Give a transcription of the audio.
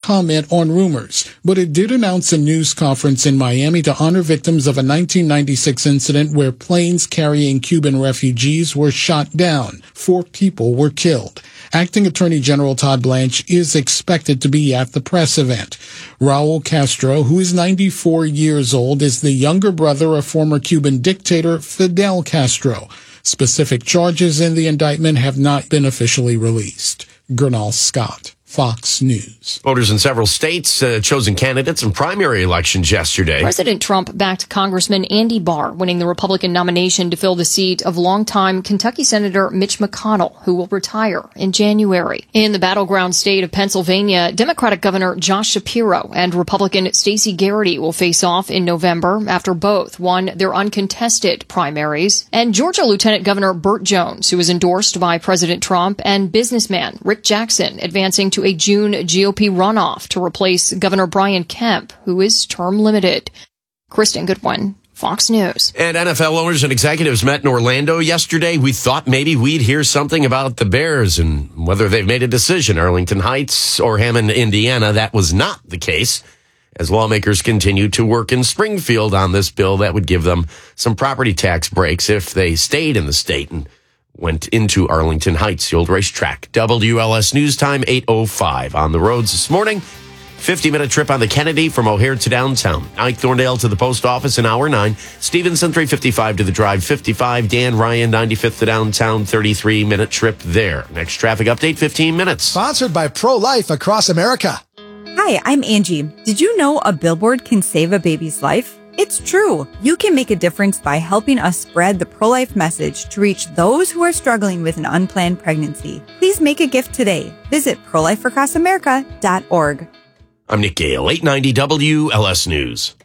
comment on rumors, but it did announce a news conference in Miami to honor victims of a 1996 incident where planes carrying Cuban refugees were shot down. 4 people were killed. Acting Attorney General Todd Blanche is expected to be at the press event. Raul Castro, who is 94 years old, is the younger brother of former Cuban dictator Fidel Castro. Specific charges in the indictment have not been officially released. Gernal Scott, Fox News. Voters in several states chosen candidates in primary elections yesterday. President Trump backed Congressman Andy Barr, winning the Republican nomination to fill the seat of longtime Kentucky Senator Mitch McConnell, who will retire in January. In the battleground state of Pennsylvania, Democratic Governor Josh Shapiro and Republican Stacey Garrity will face off in November after both won their uncontested primaries. And Georgia Lieutenant Governor Burt Jones, who was endorsed by President Trump, and businessman Rick Jackson advancing to a June GOP runoff to replace Governor Brian Kemp, who is term limited. Kristen Goodwin, Fox News. And NFL owners and executives met in Orlando yesterday. We thought maybe we'd hear something about the Bears and whether they've made a decision, Arlington Heights or Hammond, Indiana. That was not the case, as lawmakers continue to work in Springfield on this bill that would give them some property tax breaks if they stayed in the state and went into Arlington Heights, the old racetrack. WLS News Time, 8:05. On the roads this morning, 50-minute trip on the Kennedy from O'Hare to downtown. Ike Thorndale to the post office in hour 9. Stevenson, 355 to the drive, 55. Dan Ryan, 95th to downtown, 33-minute trip there. Next traffic update, 15 minutes. Sponsored by Pro-Life Across America. Hi, I'm Angie. Did you know a billboard can save a baby's life? It's true. You can make a difference by helping us spread the pro-life message to reach those who are struggling with an unplanned pregnancy. Please make a gift today. Visit prolifeacrossamerica.org. I'm Nick Gale, 890 WLS News.